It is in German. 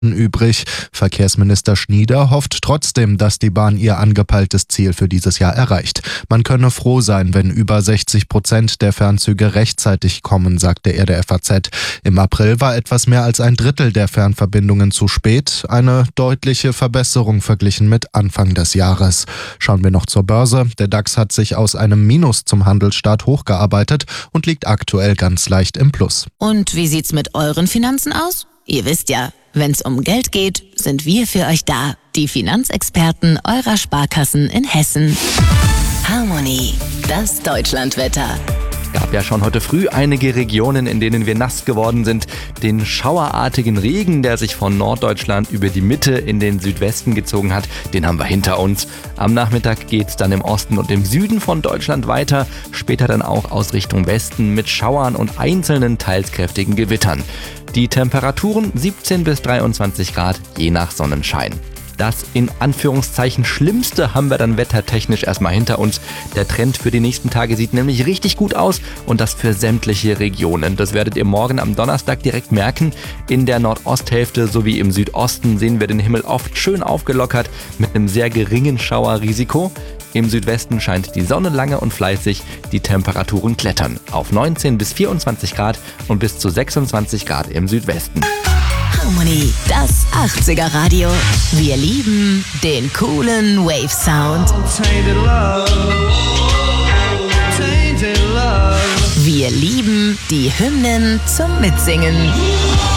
übrig. Verkehrsminister Schnieder hofft trotzdem, dass die Bahn ihr angepeiltes Ziel für dieses Jahr erreicht. Man könne froh sein, wenn über 60% der Fernzüge rechtzeitig kommen, sagte er der FAZ. Im April war etwas mehr als ein Drittel der Fernverbindungen zu spät. Eine deutliche Verbesserung verglichen mit Anfang des Jahres. Schauen wir noch zur Börse. Der DAX hat sich aus einem Minus zum Handelsstart hochgearbeitet und liegt aktuell ganz leicht im Plus. Und wie sieht's mit euren Finanzen aus? Ihr wisst ja, wenn's um Geld geht, sind wir für euch da. Die Finanzexperten eurer Sparkassen in Hessen. Harmony, das Deutschlandwetter. Gab ja schon heute früh einige Regionen, in denen wir nass geworden sind. Den schauerartigen Regen, der sich von Norddeutschland über die Mitte in den Südwesten gezogen hat, den haben wir hinter uns. Am Nachmittag geht's dann im Osten und im Süden von Deutschland weiter, später dann auch aus Richtung Westen mit Schauern und einzelnen teils kräftigen Gewittern. Die Temperaturen 17 bis 23 Grad, je nach Sonnenschein. Das in Anführungszeichen Schlimmste haben wir dann wettertechnisch erstmal hinter uns. Der Trend für die nächsten Tage sieht nämlich richtig gut aus und das für sämtliche Regionen. Das werdet ihr morgen am Donnerstag direkt merken. In der Nordosthälfte sowie im Südosten sehen wir den Himmel oft schön aufgelockert mit einem sehr geringen Schauerrisiko. Im Südwesten scheint die Sonne lange und fleißig, die Temperaturen klettern auf 19 bis 24 Grad und bis zu 26 Grad im Südwesten. Harmony, das 80er Radio. Wir lieben den coolen Wave-Sound. Wir lieben die Hymnen zum Mitsingen.